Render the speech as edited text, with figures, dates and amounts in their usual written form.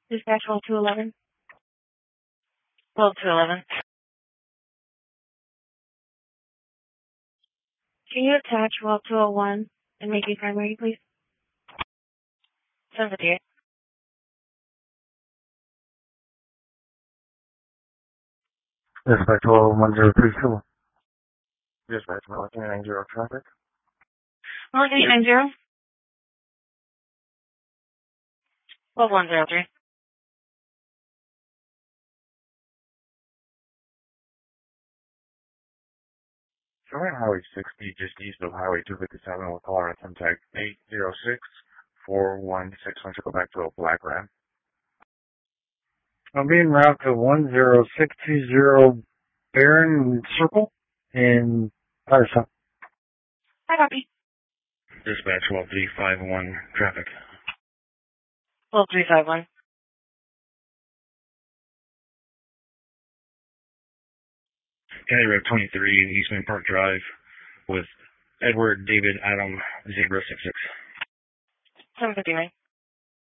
Dispatch 12211. 12211. Can you attach 12201 and make a primary, please? 758. Dispatch 1032. Dispatch 190 traffic. 18890. 12103. Showing Highway 60 just east of Highway 257 with caller contact 806-416. Go back to a black Ram. I'm being routed to 10620 Barron Circle in Firestone. Hi, copy. Dispatch 12351 traffic. 12351. County Road 23, Eastman Park Drive, with Edward David Adam 066. 759.